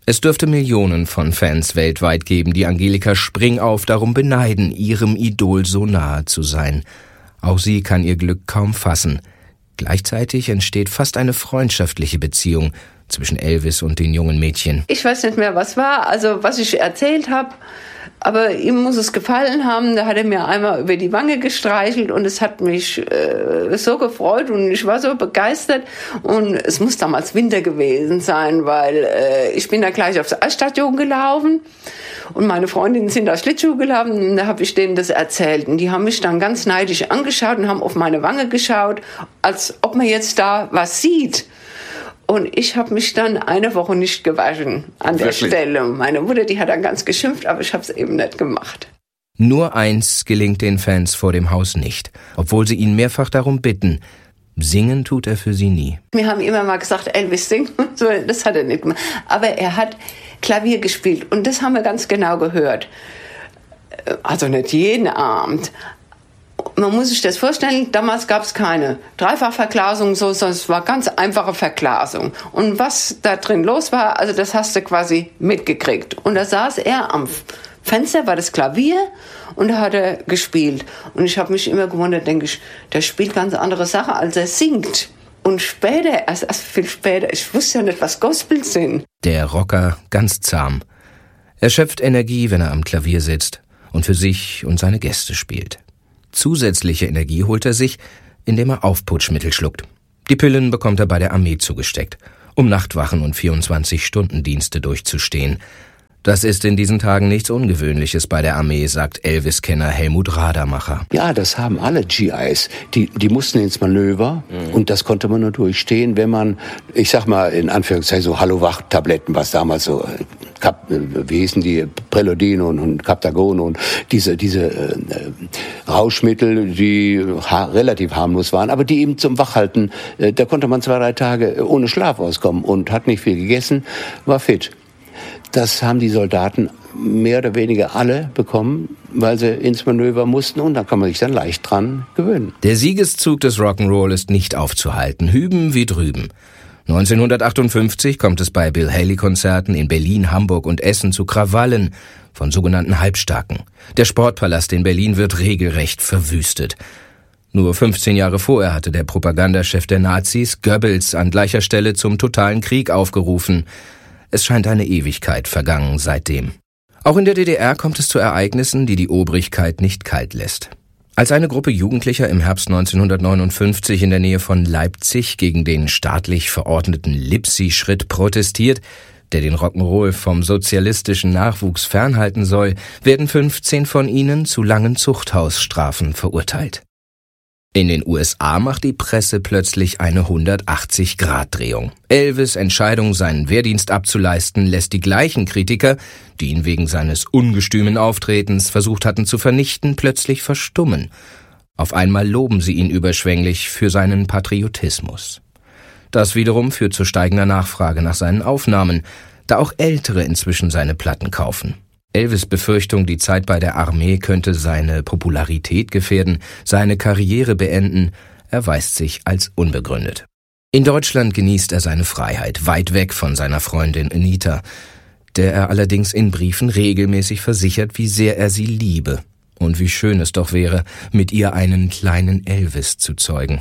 Es dürfte Millionen von Fans weltweit geben, die Angelika Springauf darum beneiden, ihrem Idol so nahe zu sein. Auch sie kann ihr Glück kaum fassen. Gleichzeitig entsteht fast eine freundschaftliche Beziehung zwischen Elvis und den jungen Mädchen. Ich weiß nicht mehr, was war, also was ich erzählt habe, aber ihm muss es gefallen haben. Da hat er mir einmal über die Wange gestreichelt und es hat mich so gefreut und ich war so begeistert. Und es muss damals Winter gewesen sein, weil ich bin da gleich aufs Eisstadion gelaufen und meine Freundinnen sind da Schlittschuh gelaufen und da habe ich denen das erzählt. Und die haben mich dann ganz neidisch angeschaut und haben auf meine Wange geschaut, als ob man jetzt da was sieht. Und ich habe mich dann eine Woche nicht gewaschen an der Stelle. Meine Mutter, die hat dann ganz geschimpft, aber ich habe es eben nicht gemacht. Nur eins gelingt den Fans vor dem Haus nicht, obwohl sie ihn mehrfach darum bitten. Singen tut er für sie nie. Wir haben immer mal gesagt, Elvis singt, so, das hat er nicht gemacht. Aber er hat Klavier gespielt und das haben wir ganz genau gehört. Also nicht jeden Abend. Man muss sich das vorstellen, damals gab es keine Dreifachverglasung, sondern es war ganz einfache Verglasung. Und was da drin los war, also das hast du quasi mitgekriegt. Und da saß er am Fenster, war das Klavier und da hat er gespielt. Und ich habe mich immer gewundert, denke ich, der spielt ganz andere Sachen, als er singt. Und später, erst viel später, ich wusste ja nicht, was Gospel sind. Der Rocker ganz zahm. Er schöpft Energie, wenn er am Klavier sitzt und für sich und seine Gäste spielt. Zusätzliche Energie holt er sich, indem er Aufputschmittel schluckt. Die Pillen bekommt er bei der Armee zugesteckt, um Nachtwachen und 24-Stunden-Dienste durchzustehen. Das ist in diesen Tagen nichts Ungewöhnliches bei der Armee, sagt Elvis-Kenner Helmut Radermacher. Ja, das haben alle GIs. Die mussten ins Manöver und das konnte man nur durchstehen, wenn man, ich sag mal in Anführungszeichen so Hallo-Wach-Tabletten, was damals so, wie hießen die, Preludin und Captagon und diese Rauschmittel, die relativ harmlos waren, aber die eben zum Wachhalten, da konnte man 2-3 Tage ohne Schlaf auskommen und hat nicht viel gegessen, war fit. Das haben die Soldaten mehr oder weniger alle bekommen, weil sie ins Manöver mussten und da kann man sich dann leicht dran gewöhnen. Der Siegeszug des Rock'n'Roll ist nicht aufzuhalten, hüben wie drüben. 1958 kommt es bei Bill Haley-Konzerten in Berlin, Hamburg und Essen zu Krawallen von sogenannten Halbstarken. Der Sportpalast in Berlin wird regelrecht verwüstet. Nur 15 Jahre vorher hatte der Propagandachef der Nazis, Goebbels, an gleicher Stelle zum totalen Krieg aufgerufen. Es scheint eine Ewigkeit vergangen seitdem. Auch in der DDR kommt es zu Ereignissen, die die Obrigkeit nicht kalt lässt. Als eine Gruppe Jugendlicher im Herbst 1959 in der Nähe von Leipzig gegen den staatlich verordneten Lipsi-Schritt protestiert, der den Rock'n'Roll vom sozialistischen Nachwuchs fernhalten soll, werden 15 von ihnen zu langen Zuchthausstrafen verurteilt. In den USA macht die Presse plötzlich eine 180-Grad-Drehung. Elvis' Entscheidung, seinen Wehrdienst abzuleisten, lässt die gleichen Kritiker, die ihn wegen seines ungestümen Auftretens versucht hatten zu vernichten, plötzlich verstummen. Auf einmal loben sie ihn überschwänglich für seinen Patriotismus. Das wiederum führt zu steigender Nachfrage nach seinen Aufnahmen, da auch Ältere inzwischen seine Platten kaufen. Elvis' Befürchtung, die Zeit bei der Armee könnte seine Popularität gefährden, seine Karriere beenden, erweist sich als unbegründet. In Deutschland genießt er seine Freiheit, weit weg von seiner Freundin Anita, der er allerdings in Briefen regelmäßig versichert, wie sehr er sie liebe und wie schön es doch wäre, mit ihr einen kleinen Elvis zu zeugen.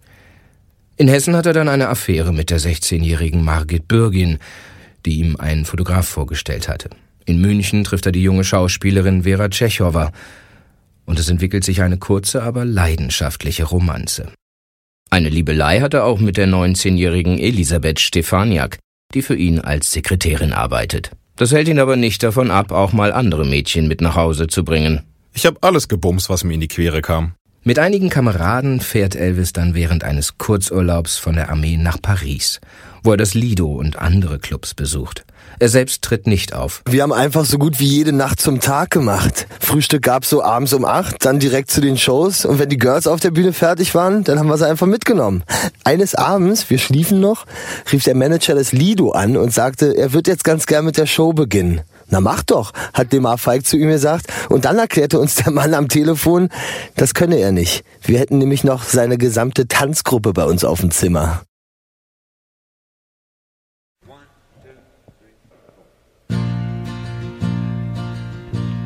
In Hessen hat er dann eine Affäre mit der 16-jährigen Margit Bürgin, die ihm ein Fotograf vorgestellt hatte. In München trifft er die junge Schauspielerin Vera Tschechowa und es entwickelt sich eine kurze, aber leidenschaftliche Romanze. Eine Liebelei hat er auch mit der 19-jährigen Elisabeth Stefaniak, die für ihn als Sekretärin arbeitet. Das hält ihn aber nicht davon ab, auch mal andere Mädchen mit nach Hause zu bringen. Ich habe alles gebumst, was mir in die Quere kam. Mit einigen Kameraden fährt Elvis dann während eines Kurzurlaubs von der Armee nach Paris, wo er das Lido und andere Clubs besucht. Er selbst tritt nicht auf. Wir haben einfach so gut wie jede Nacht zum Tag gemacht. Frühstück gab's so abends um 8, dann direkt zu den Shows. Und wenn die Girls auf der Bühne fertig waren, dann haben wir sie einfach mitgenommen. Eines Abends, wir schliefen noch, rief der Manager das Lido an und sagte, er wird jetzt ganz gern mit der Show beginnen. Na mach doch, hat Demar Feig zu ihm gesagt. Und dann erklärte uns der Mann am Telefon, das könne er nicht. Wir hätten nämlich noch seine gesamte Tanzgruppe bei uns auf dem Zimmer.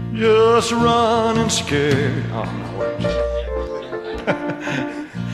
just running scared. Oh, no.